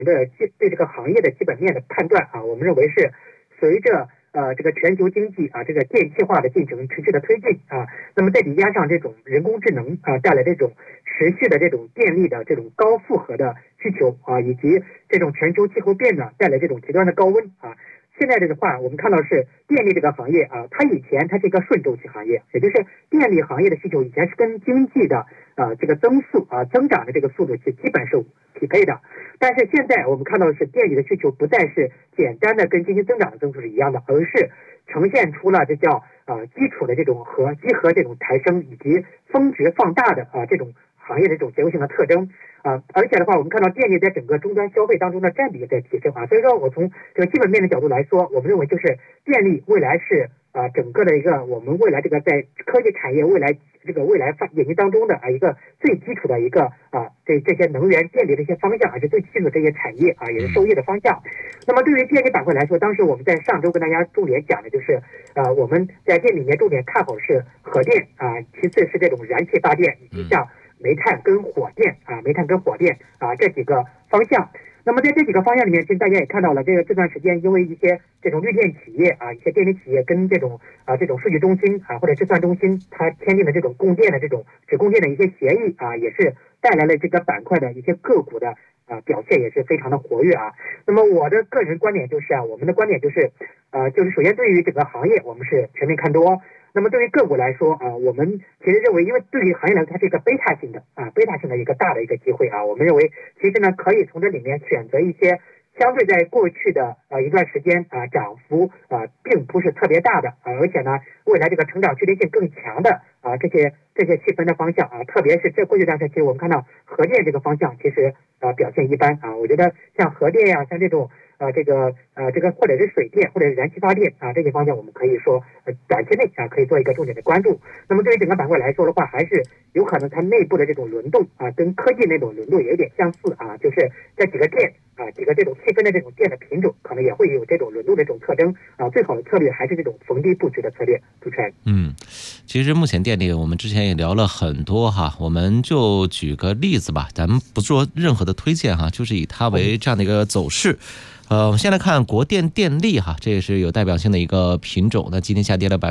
对这个行业的基本面的判断啊，我们认为是随着这个全球经济啊这个电气化的进程持续的推进啊，那么再叠加上这种人工智能啊带来这种持续的这种电力的这种高负荷的需求啊，以及这种全球气候变暖带来这种极端的高温啊。现在这个话，我们看到是电力这个行业啊，它以前它是一个顺周期行业，也就是电力行业的需求以前是跟经济的这个增长的这个速度基本是匹配的。但是现在我们看到的是电力的需求不再是简单的跟经济增长的增速是一样的，而是呈现出了这叫基础的这种集合这种抬升以及峰值放大的这种行业的这种结构性的特征而且的话，我们看到电力在整个终端消费当中的占比在提升所以说我从这个基本面的角度来说，我们认为就是电力未来是整个的一个我们未来这个在科技产业未来演进当中的一个最基础的一个这些能源电力的一些方向是最基础的这些产业也是受益的方向。那么对于电力板块来说，当时我们在上周跟大家重点讲的就是我们在电里面重点看好是核电其次是这种燃气发电以及像煤炭跟火电这几个方向。那么在这几个方向里面，其实大家也看到了，这段时间因为一些这种绿电企业一些电力企业跟这种数据中心或者计算中心，它签订的这种供电的这种只供电的一些协议也是带来了这个板块的一些个股的表现也是非常的活跃那么我的个人观点就是我们的观点就是首先对于整个行业我们是全面看多。那么对于个股来说我们其实认为，因为对于行业来说，它是一个贝塔性的一个大的一个机会我们认为其实呢可以从这里面选择一些相对在过去的一段时间涨幅并不是特别大的而且呢未来这个成长确定性更强的这些细分的方向特别是这过去一段时间，其实我们看到核电这个方向其实表现一般我觉得像核电像这种这个或者是水电或者是燃气发电这些方向，我们可以说短期内可以做一个重点的关注。那么对于整个板块来说的话，还是有可能它内部的这种轮动跟科技那种轮动也有点相似就是这几个电几个这种细分的这种电的品种，可能也会有这种轮动的这种特征最好的策略还是这种逢低布局的策略。主持人， 其实目前电力我们之前也聊了很多我们就举个例子吧，咱们不做任何的推荐就是以它为这样的一个走势。我们先来看国电电力这也是有代表性的一个品种，那今天下跌了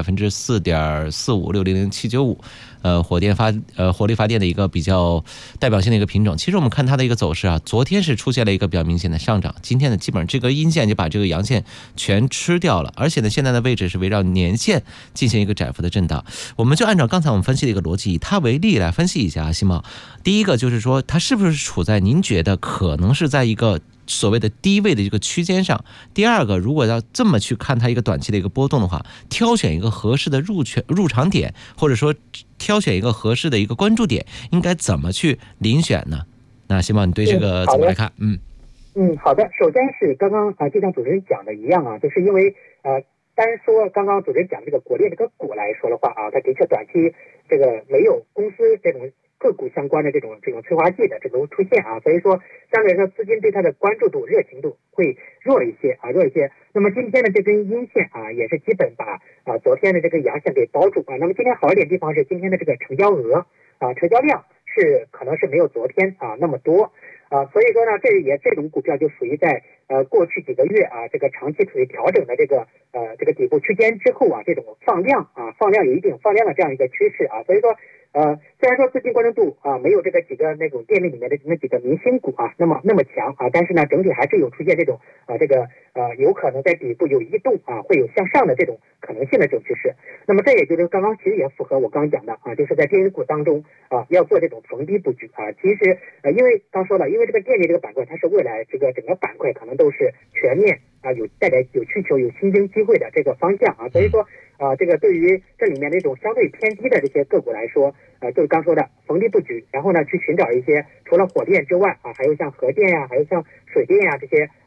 4.45%，6000795，火力发电的一个比较代表性的一个品种。其实我们看它的一个走势昨天是出现了一个比较明显的上涨，今天呢基本上这个阴线就把这个阳线全吃掉了，而且呢现在的位置是围绕年线进行一个窄幅的震荡。我们就按照刚才我们分析的一个逻辑，以它为例来分析一下新茂。第一个就是说，它是不是处在您觉得可能是在一个所谓的低位的一个区间上？第二个，如果要这么去看它一个短期的一个波动的话，挑选一个合适的入场点，或者说挑选一个合适的一个关注点，应该怎么去遴选呢？那希望你对这个怎么来看？ 好的。首先是刚刚就像主持人讲的一样就是因为单说刚刚主持人讲这个国电这个股来说的话它的确短期这个没有公司这种个股相关的这种催化剂的这种出现所以说相对来说资金对它的关注度热情度会弱一些。那么今天的这根阴线也是基本把昨天的这个阳线给包住那么今天好一点地方是今天的这个成交额成交量是可能是没有昨天那么多所以说呢这种股票就属于在过去几个月这个长期处于调整的这个底部区间之后这种放量有一定放量的这样一个趋势所以说虽然说资金关注度没有这个几个那种电力里面的那几个明星股那么强但是呢整体还是有出现这种有可能在底部有移动会有向上的这种可能性的这种趋势。那么这也就是刚刚其实也符合我刚讲的就是在电力股当中要做这种逢低布局其实因为刚说了，因为这个电力这个板块它是未来这个整个板块可能都是全面有带来有需求有新增机会的这个方向所以说这个对于这里面那种相对偏低的这些个股来说就是刚说的逢低布局，然后呢去寻找一些除了火电之外还有像核电还有像水电这些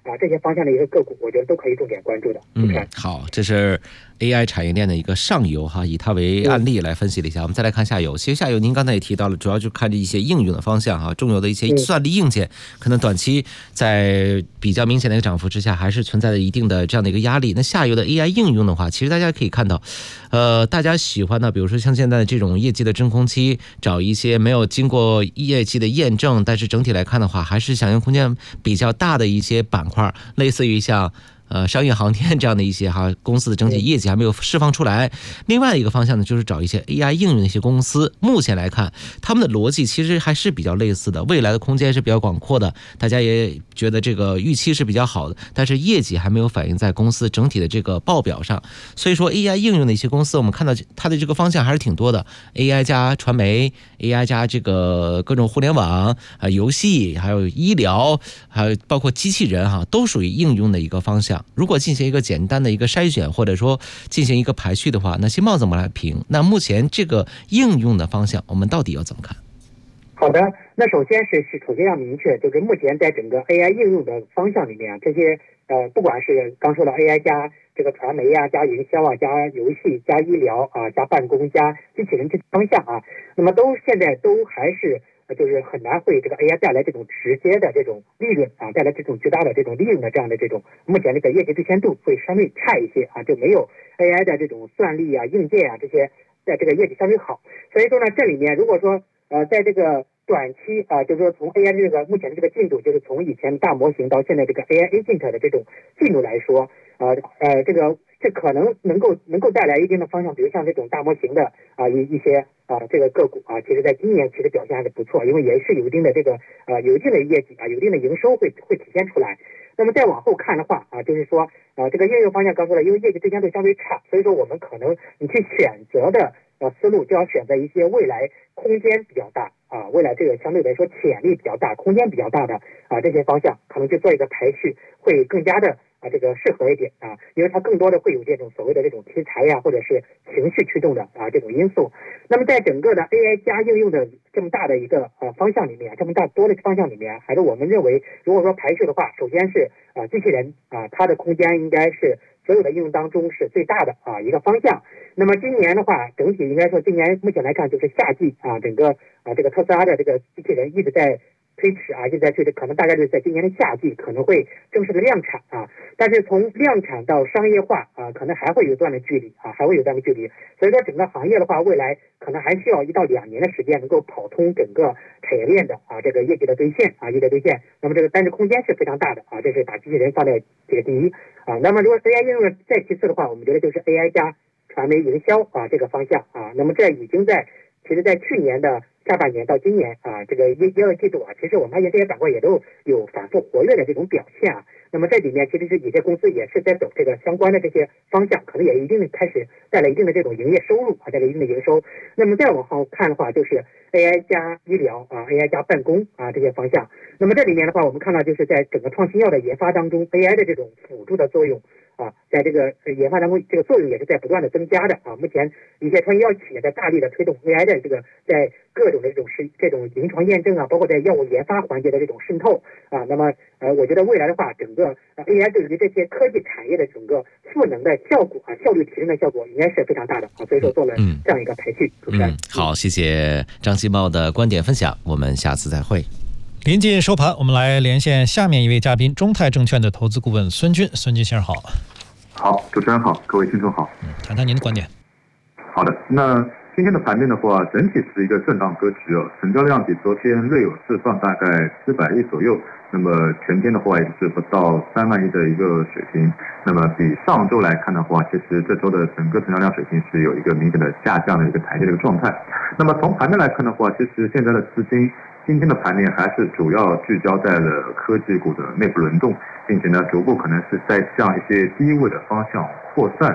这些方向的一个个股，我觉得都可以重点关注的。 好，这是 AI 产业链的一个上游哈，以它为案例来分析了一下。我们再来看下游，其实下游您刚才也提到了，主要就看着一些应用的方向哈，中游的一些算力硬件，可能短期在比较明显的一个涨幅之下，还是存在着一定的这样的一个压力。那下游的 AI 应用的话，其实大家可以看到，大家喜欢的，比如说像现在这种业绩的真空期，找一些没有经过业绩的验证，但是整体来看的话，还是想象空间比较大的一些板块，类似于像商业航天这样的一些公司的整体业绩还没有释放出来。另外一个方向呢，就是找一些 AI 应用的一些公司。目前来看，他们的逻辑其实还是比较类似的，未来的空间是比较广阔的，大家也觉得这个预期是比较好的，但是业绩还没有反映在公司整体的这个报表上。所以说 AI 应用的一些公司，我们看到它的这个方向还是挺多的， AI 加传媒， AI 加这个各种互联网游戏，还有医疗，还有包括机器人都属于应用的一个方向。如果进行一个简单的一个筛选，或者说进行一个排序的话，那新茂怎么来评？那目前这个应用的方向，我们到底要怎么看？ 好的，那首先要明确，就是目前在整个 AI 应用的方向里面，这些不管是刚说的 AI 加这个传媒加营销加游戏加医疗加办公加机器人这方向那么现在都还是就是很难会这个 AI 带来这种直接的这种利润带来这种巨大的这种利润的这样的这种，目前这个业绩兑现度会相对差一些就没有 AI 的这种算力硬件这些在这个业绩相对好。所以说呢，这里面如果说在这个短期就是说从 AI 这个目前的这个进度，就是从以前大模型到现在这个 AI agent 的这种进度来说，这可能能够带来一定的方向，比如像这种大模型的一些这个个股其实在今年其实表现还是不错，因为也是有一定的这个有一定的业绩有一定的营收会体现出来。那么再往后看的话就是说这个应用方向刚说了，因为业绩兑现度相对差，所以说我们可能你去选择的思路就要选择一些未来空间比较大未来这个相对来说潜力比较大、空间比较大的这些方向，可能就做一个排序会更加的这个适合一点因为它更多的会有这种所谓的这种题材或者是情绪驱动的这种因素。那么在整个的 AI 加应用的这么大的一个方向里面，这么多的方向里面，还是我们认为，如果说排序的话，首先是机器人它的空间应该是所有的应用当中是最大的一个方向。那么今年的话，整体应该说今年目前来看就是夏季整个这个特斯拉的这个机器人一直在推迟一直在推迟，可能大概是在今年的夏季可能会正式的量产但是从量产到商业化可能还会有段的距离还会有段的距离。所以说整个行业的话，未来可能还需要1到2年的时间能够跑通整个产业链的这个业绩的兑现业绩的兑现。那么这个但是空间是非常大的这是把机器人放在这个第一那么如果 AI 应用再其次的话，我们觉得就是 AI 加传媒营销这个方向那么这已经其实在去年的下半年到今年这个1、2季度其实我们发现这些板块也都有反复活跃的这种表现那么这里面其实是有些公司也是在走这个相关的这些方向，可能也一定开始带来一定的这种营业收入带来一定的营收。那么再往后看的话，就是 AI 加医疗AI 加办公这些方向。那么这里面的话，我们看到就是在整个创新药的研发当中 AI 的这种辅助的作用在这个研发当中，这个作用也是在不断的增加的目前一些创新药企业在大力的推动 AI 的这个在各种的这种临床验证包括在药物研发环节的这种渗透那么我觉得未来的话，整个AI 对于这些科技产业的整个赋能的效果效率提升的效果应该是非常大的所以说做了这样一个排序。 好，谢谢张新茂的观点分享，我们下次再会。 临近收盘，我们来连线下面一位嘉宾，中泰证券的投资顾问孙军。孙军先生好。 好，主持人好，各位听众好。 谈谈您的观点。 好的，那今天的盘面的话，整体是一个震荡格局成交量比昨天略有释放，大概400亿左右。那么全天的话也是不到3万亿的一个水平。那么比上周来看的话，其实这周的整个成交量水平是有一个明显的下降的一个台阶的一个状态。那么从盘面来看的话，其实现在的资金今天的盘面还是主要聚焦在了科技股的内部轮动，并且呢逐步可能是在向一些低位的方向扩散。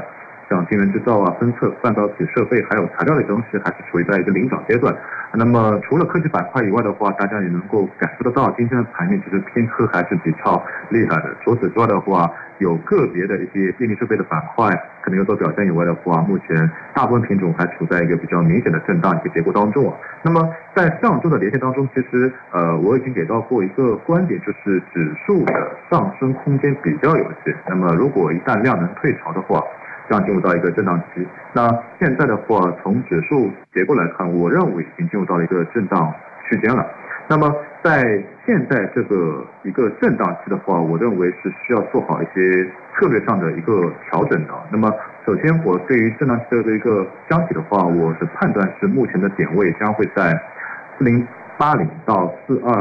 像晶圆制造啊、分测、半导体设备还有材料类东西还是处于在一个领涨阶段。那么除了科技板块以外的话，大家也能够感受得到今天的盘面其实偏科还是比较厉害的。除此之外的话，有个别的一些电力设备的板块可能有所表现以外的话，目前大部分品种还处在一个比较明显的震荡一个结构当中。那么在上周的连线当中，其实我已经给到过一个观点，就是指数的上升空间比较有限。那么如果一旦量能退潮的话，将进入到一个震荡期。那现在的话，从指数结构来看，我认为已经进入到了一个震荡区间了。那么在现在这个一个震荡期的话，我认为是需要做好一些策略上的一个调整的。那么首先，我对于震荡期的一个箱体的话，我的判断是目前的点位将会在4080到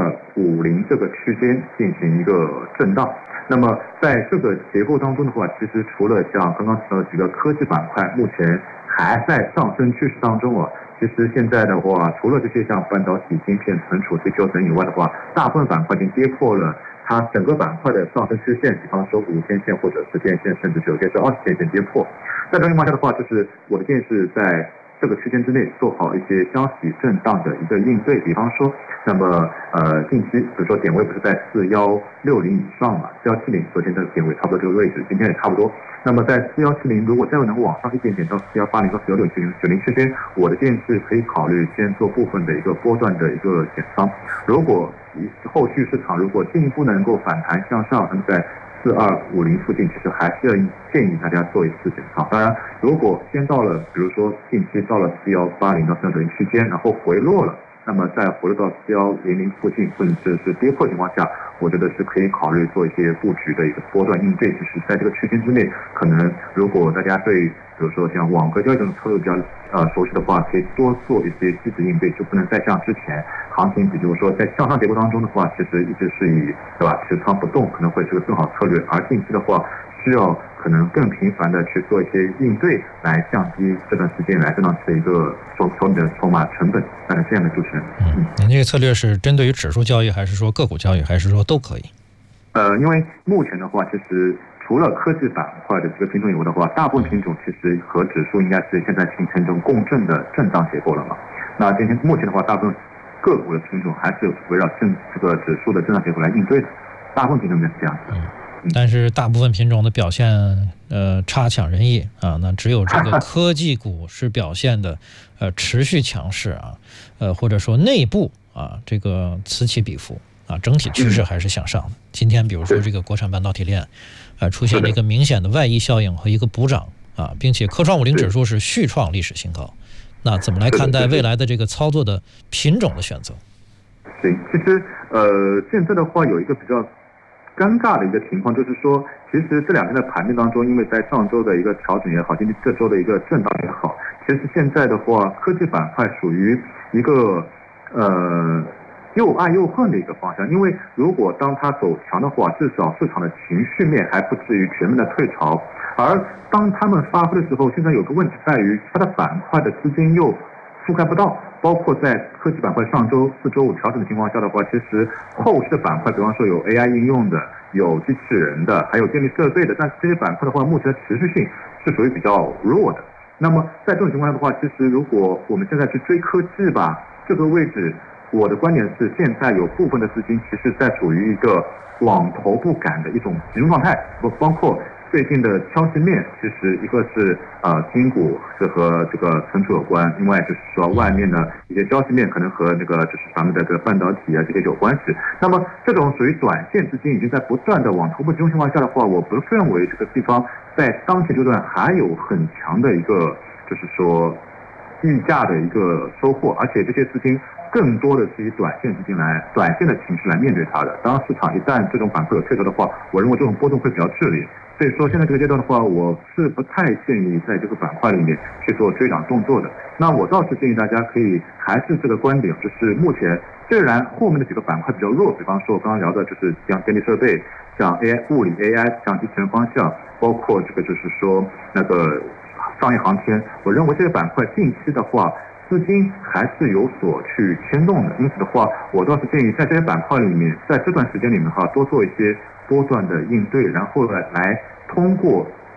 4250这个区间进行一个震荡。那么在这个结构当中的话，其实除了像刚刚提到的几个科技板块目前还在上升趋势当中其实现在的话，除了这些像半导体、晶片、存储、CPU 等以外的话，大部分板块已经跌破了它整个板块的上升曲线，比方说5天线或者10天线，甚至有些是20天线跌破。在这种情况下的话，就是我的建议是在这个区间之内做好一些箱体震荡的一个应对，比方说，那么近期比如说点位不是在4160以上嘛，4170昨天的点位差不多这个位置，今天也差不多。那么在4170如果再能往上一点点到4180到4160区间，我的建议是可以考虑先做部分的一个波段的一个减仓。如果后续市场如果进一步能够反弹向上，那么在4250附近，其实还是要建议大家做一次减仓。当然，如果先到了，比如说近期到了4180到4190区间，然后回落了，那么再回落到4100附近，甚至是跌破的情况下，我觉得是可以考虑做一些布局的一个波段应对。就是在这个区间之内，可能如果大家对比如说像网格交易这种策略比较熟悉的话，可以多做一些机制应对，就不能再像之前行情，比如说在向上结构当中的话，其实一直是以对吧持仓不动可能会是个更好策略，而近期的话需要可能更频繁的去做一些应对，来降低这段时间来震荡期的一个你的筹码成本。大概这样的主持人。 您这个策略是针对于指数交易，还是说个股交易，还是说都可以？ 因为目前的话，其实除了科技板块的这个品种以外的话，大部分品种其实和指数应该是现在形成一种共振的震荡结构了嘛。那今天目前的话，大部分个股的品种还是围绕这个指数的震荡结构来应对的，大部分品种是这样子。 但是大部分品种的表现差强人意啊，那只有这个科技股是表现的持续强势啊，或者说内部啊这个此起彼伏啊，整体趋势还是向上的。今天比如说这个国产半导体链出现了一个明显的外溢效应和一个补涨啊，并且科创50指数是续创历史新高。那怎么来看待未来的这个操作的品种的选择？ 行，其实现在的话有一个比较尴尬的一个情况，就是说其实这两天的盘面当中，因为在上周的一个调整也好，今天这周的一个震荡也好，其实现在的话科技板块属于一个又爱又恨的一个方向。因为如果当它走强的话，至少市场的情绪面还不至于全面的退潮，而当他们发挥的时候，现在有个问题在于它的板块的资金又覆盖不到，包括在科技板块上周4周5调整的情况下的话，其实后续的板块，比方说有 AI 应用的，有机器人的，还有电力设备的，但是这些板块的话，目前的持续性是属于比较弱的。那么在这种情况下的话，其实如果我们现在去追科技吧，这个位置，我的观点是，现在有部分的资金其实在处于一个往头部赶的一种集中状态，包括最近的消息面，其实一个是金股是和这个存储有关，另外就是说外面的一些消息面可能和那个就是咱们的这个半导体啊这些有关系。那么这种属于短线资金已经在不断的往头部集中情况下的话，我不认为这个地方在当前阶段还有很强的一个就是说溢价的一个收获，而且这些资金更多的是以短线资金来短线的情绪来面对它的。当市场一旦这种板块有退潮的话，我认为这种波动会比较剧烈。所以说现在这个阶段的话，我是不太建议在这个板块里面去做追涨动作的。那我倒是建议大家可以还是这个观点，就是目前虽然后面的几个板块比较弱，比方说我刚刚聊的就是像电力设备、像 AI 物理 AI、像机器人方向，包括这个就是说那个商业航天，我认为这些板块近期的话资金还是有所去牵动的。因此的话，我倒是建议在这些板块里面，在这段时间里面多做一些波段的应对，然后来通过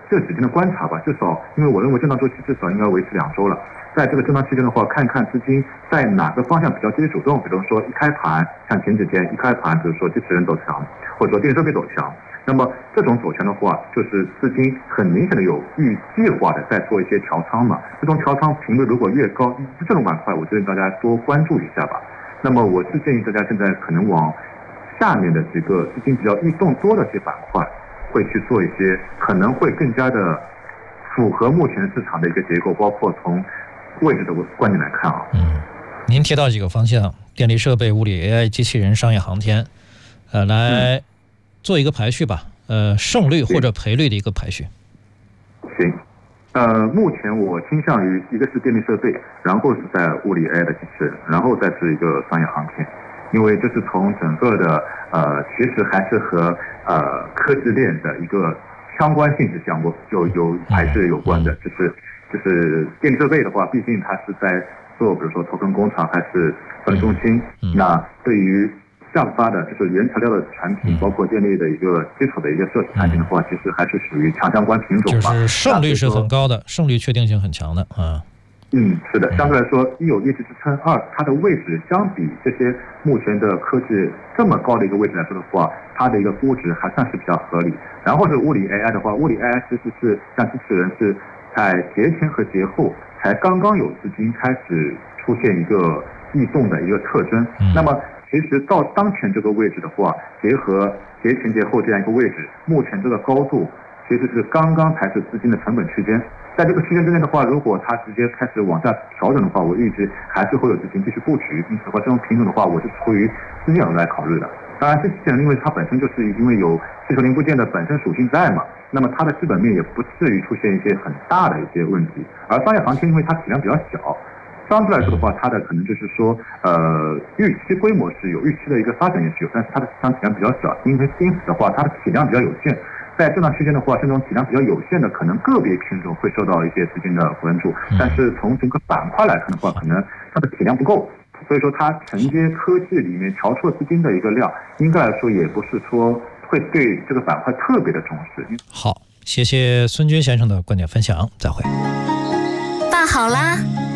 这几天的观察吧，至少因为我认为震荡周期至少应该维持2周了。在这个震荡期间的话，看看资金在哪个方向比较积极主动，比如说一开盘，像前几天一开盘，比如说机器人走强，或者说电子设备走强，那么这种走强的话，就是资金很明显的有预计划的在做一些调仓嘛。这种调仓频率如果越高，这种板块我建议大家多关注一下吧。那么我是建议大家现在可能往下面的几个资金比较异动多的这些板块，会去做一些可能会更加的符合目前市场的一个结构，包括从位置的观点来看啊。 您提到几个方向：电力设备、物理 AI、机器人、商业航天，来做一个排序吧。胜率或者赔率的一个排序。 行。目前我倾向于一个是电力设备，然后是在物理 AI 的机器人，然后再是一个商业航天，因为这是从整个的其实还是和科技链的一个相关性是还是有关的，就是电力设备的话，毕竟它是在做，比如说投控工厂还是分中心，那对于下发的就是原材料的产品，包括电力的一个基础的一个设计产品的话，其实还是属于强相关品种吧。 就是胜率是很高的，胜率确定性很强的啊。 是的，相对来说，一有业绩支撑，二它的位置相比这些目前的科技这么高的一个位置来说的话，它的一个估值还算是比较合理。然后是物理 AI 的话，物理 AI 其实是像机器人是在节前和节后才刚刚有资金开始出现一个异动的一个特征。那么其实到当前这个位置的话，结合节前节后这样一个位置，目前这个高度其实是刚刚才是资金的成本区间。在这个区间之内的话，如果它直接开始往下调整的话，我预计还是会有资金继续布局。因此的话，这种品种的话，我是出于资金角度来考虑的。当然，这机器人因为它本身就是因为有技术零部件的本身属性在嘛，那么它的基本面也不至于出现一些很大的一些问题。而商业航天因为它体量比较小，相对来说的话，它的可能就是说，预期规模是有，预期的一个发展也是有，但是它的市场体量比较小，因此的话，它的体量比较有限。在这段区间的话，这种体量比较有限的，可能个别品种会受到一些资金的关注，但是从整个板块来看的话，可能它的体量不够，所以说它承接科技里面调出资金的一个量，应该来说也不是说会对这个板块特别的重视。 好，谢谢孙军先生的观点分享，再会。 饭好啦。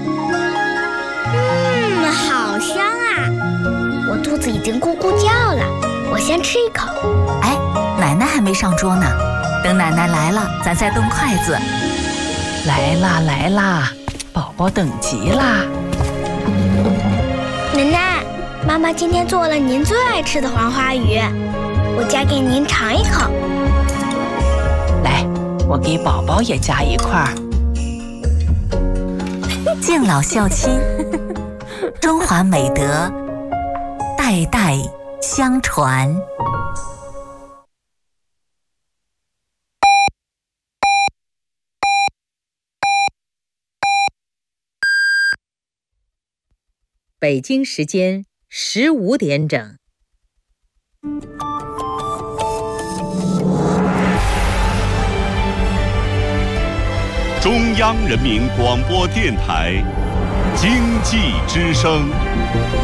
好香啊！我肚子已经咕咕叫了，我先吃一口。 哎，奶奶还没上桌呢，等奶奶来了，咱再动筷子。 来啦来啦，宝宝等急啦！ 奶奶，妈妈今天做了您最爱吃的黄花鱼，我夹给您尝一口。 来，我给宝宝也夹一块。 敬老孝亲，中华美德代代相传。 北京时间15点整。 中央人民广播电台经济之声。